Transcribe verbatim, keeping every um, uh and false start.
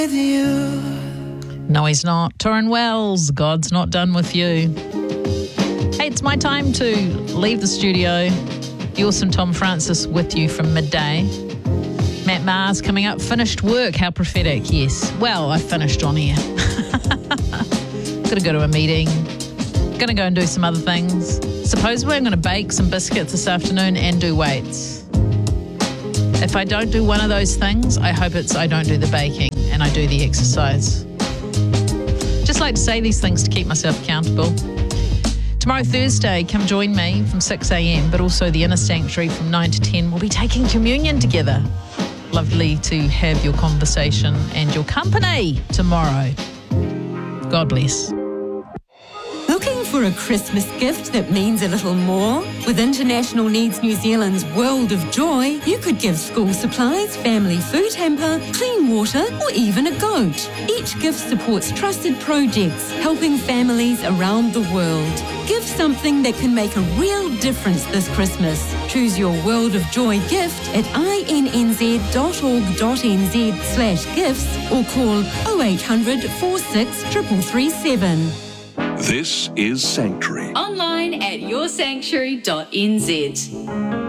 No, he's not. Torrin Wells, God's not done with you. Hey, it's my time to leave the studio. The awesome Tom Francis with you from midday. Matt Mars coming up. Finished work. How prophetic, yes. Well, I finished on air. Gotta go to a meeting. Gonna go and do some other things. Supposedly I'm gonna bake some biscuits this afternoon and do weights. If I don't do one of those things, I hope it's I don't do the baking and I do the exercise. Just like to say these things to keep myself accountable. Tomorrow, Thursday, come join me from six a.m, but also the Inner Sanctuary from nine to ten. We'll be taking communion together. Lovely to have your conversation and your company tomorrow. God bless. Looking for a Christmas gift that means a little more? With International Needs New Zealand's World of Joy, you could give school supplies, family food hamper, clean water, or even a goat. Each gift supports trusted projects, helping families around the world. Give something that can make a real difference this Christmas. Choose your World of Joy gift at innz dot org dot n z slash gifts or call oh eight hundred, four six, three three three seven. This is Sanctuary. Online at your sanctuary dot n z.